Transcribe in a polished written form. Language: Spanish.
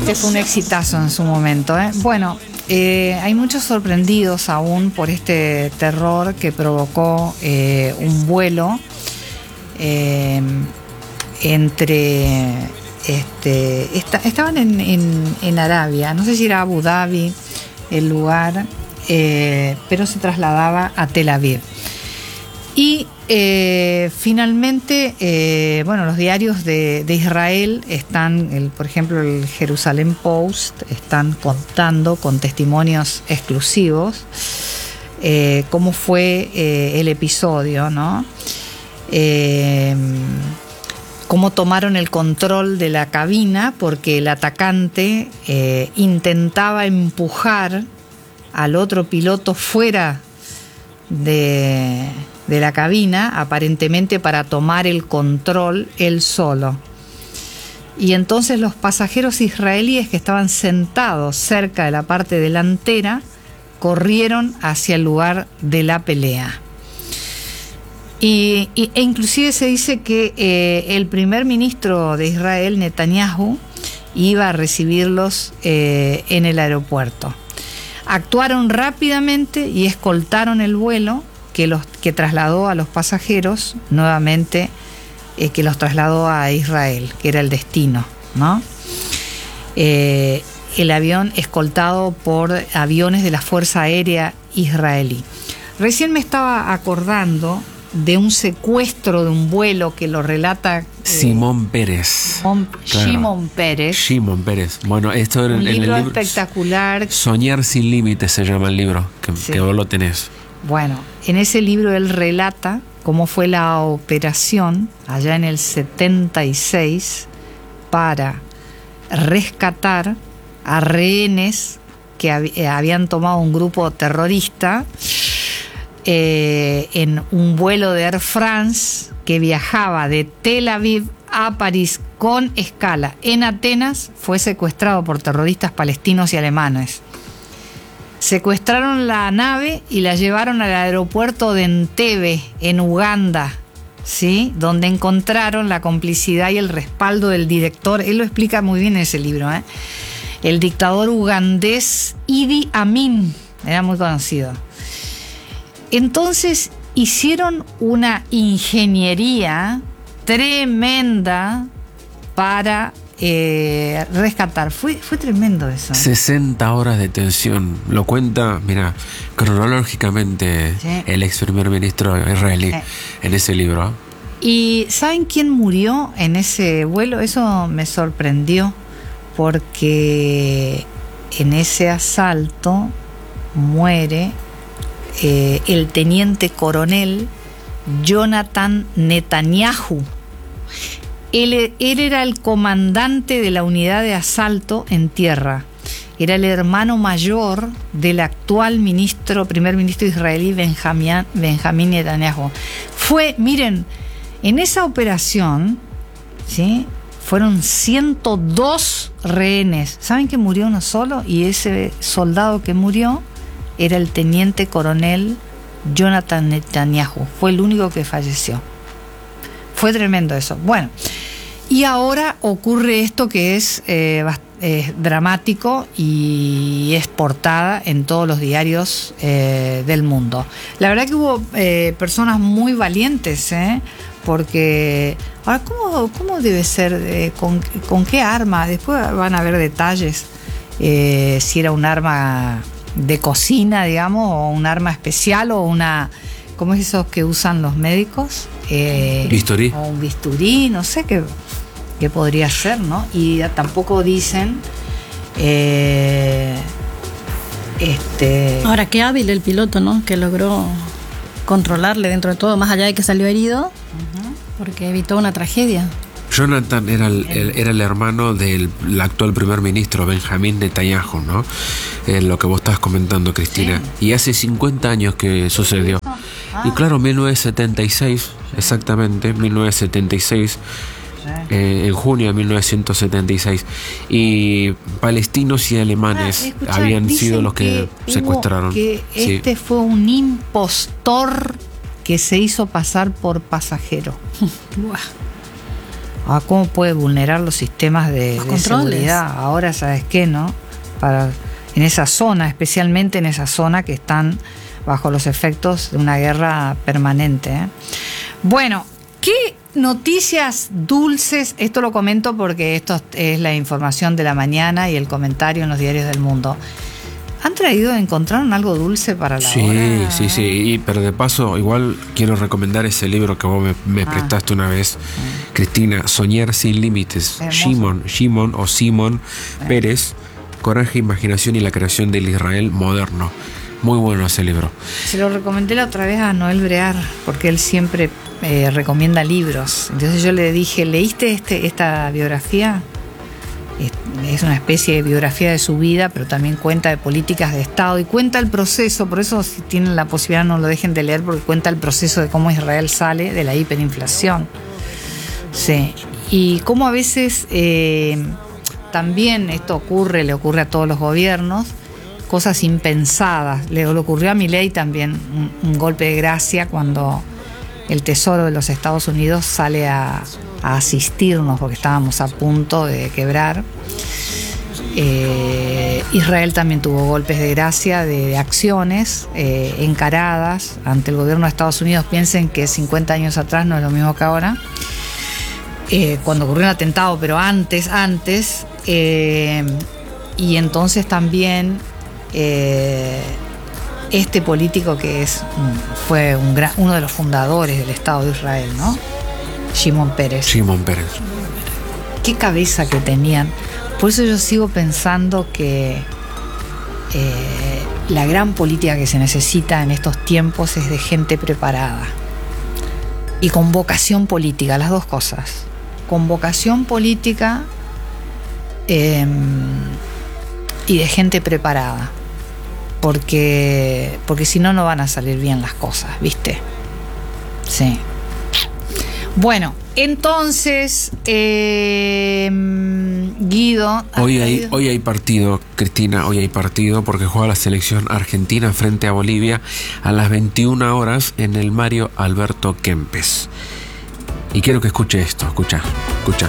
Este fue un exitazo en su momento, ¿eh? Bueno, hay muchos sorprendidos aún por este terror que provocó un vuelo entre... estaban en Arabia, no sé si era Abu Dhabi el lugar, pero se trasladaba a Tel Aviv. Y finalmente, los diarios de Israel están, por ejemplo, el Jerusalem Post, están contando con testimonios exclusivos cómo fue el episodio, ¿no? Cómo tomaron el control de la cabina porque el atacante intentaba empujar al otro piloto fuera de la cabina, aparentemente para tomar el control él solo. Y entonces los pasajeros israelíes que estaban sentados cerca de la parte delantera corrieron hacia el lugar de la pelea. E inclusive se dice que el primer ministro de Israel, Netanyahu, iba a recibirlos en el aeropuerto. Actuaron rápidamente y escoltaron el vuelo que trasladó a los pasajeros nuevamente, que los trasladó a Israel, que era el destino, ¿no? El avión escoltado por aviones de la Fuerza Aérea Israelí. Recién me estaba acordando de un secuestro de un vuelo que lo relata Simón Pérez. Shimon Pérez. Shimon Pérez. Bueno, esto en el libro espectacular. Soñar sin límites se llama el libro, que vos lo tenés. Bueno, en ese libro él relata cómo fue la operación allá en el 76 para rescatar a rehenes que habían tomado un grupo terrorista en un vuelo de Air France que viajaba de Tel Aviv a París con escala en Atenas. Fue secuestrado por terroristas palestinos y alemanes. Secuestraron la nave y la llevaron al aeropuerto de Entebbe, en Uganda, ¿sí? Donde encontraron la complicidad y el respaldo del director. Él lo explica muy bien en ese libro, ¿eh? El dictador ugandés Idi Amin, era muy conocido. Entonces hicieron una ingeniería tremenda para rescatar. Fue tremendo eso. 60 horas de tensión. Lo cuenta, mira, cronológicamente, sí, el ex primer ministro israelí en ese libro. ¿Y saben quién murió en ese vuelo? Eso me sorprendió, porque en ese asalto muere el teniente coronel Jonathan Netanyahu. Él era el comandante de la unidad de asalto en tierra. Era el hermano mayor del actual primer ministro israelí Benjamín Netanyahu. Miren, en esa operación, ¿sí?, fueron 102 rehenes. ¿Saben que murió uno solo? Y ese soldado que murió era el teniente coronel Jonathan Netanyahu. Fue el único que falleció. Fue tremendo eso. Bueno, y ahora ocurre esto que es dramático y es portada en todos los diarios del mundo. La verdad que hubo personas muy valientes, porque ahora, ¿cómo debe ser? ¿Con qué arma? Después van a ver detalles, si era un arma de cocina, digamos, o un arma especial, o una... ¿Cómo es esos que usan los médicos? Bisturí. O un bisturí, no sé qué podría ser, ¿no? Y tampoco dicen... Ahora, qué hábil el piloto, ¿no? Que logró controlarle dentro de todo, más allá de que salió herido, porque evitó una tragedia. Jonathan era el hermano del actual primer ministro, Benjamín Netanyahu, ¿no? Lo que vos estabas comentando, Cristina. Sí. Y hace 50 años que sucedió. Y claro, 1976, exactamente, 1976, en junio de 1976. Y palestinos y alemanes habían sido los que secuestraron. Que fue un impostor que se hizo pasar por pasajero. ¿Cómo puede vulnerar los sistemas de seguridad? Ahora, ¿sabes qué, no? En esa zona, especialmente en esa zona que están bajo los efectos de una guerra permanente, ¿eh? Bueno, ¿qué noticias dulces? Esto lo comento porque esto es la información de la mañana y el comentario en los diarios del mundo. ¿Encontraron algo dulce para la hora? Sí. Pero de paso, igual quiero recomendar ese libro que vos me prestaste una vez, Cristina, Soñar sin límites. Simón Pérez, Coraje, Imaginación y la creación del Israel moderno. Muy bueno ese libro. Se lo recomendé la otra vez a Noel Brear, porque él siempre recomienda libros. Entonces yo le dije, ¿leíste esta biografía? Es una especie de biografía de su vida, pero también cuenta de políticas de Estado y cuenta el proceso. Por eso, si tienen la posibilidad, no lo dejen de leer, porque cuenta el proceso de cómo Israel sale de la hiperinflación. Sí. Y cómo a veces también esto le ocurre a todos los gobiernos, cosas impensadas. Le ocurrió a Milei también un golpe de gracia cuando el Tesoro de los Estados Unidos sale a asistirnos porque estábamos a punto de quebrar. Israel también tuvo golpes de gracia de acciones encaradas ante el gobierno de Estados Unidos. Piensen que 50 años atrás no es lo mismo que ahora, cuando ocurrió un atentado, pero antes, y entonces también este político que fue uno de los fundadores del Estado de Israel, ¿no? Shimon Peres. Qué cabeza que tenían. Por eso yo sigo pensando que la gran política que se necesita en estos tiempos es de gente preparada y con vocación política, las dos cosas. Con vocación política y de gente preparada. Porque si no, no van a salir bien las cosas, ¿viste? Sí. Bueno, entonces, Guido... Hoy hay partido, Cristina, porque juega la selección argentina frente a Bolivia a las 21 horas en el Mario Alberto Kempes. Y quiero que escuche esto, escucha.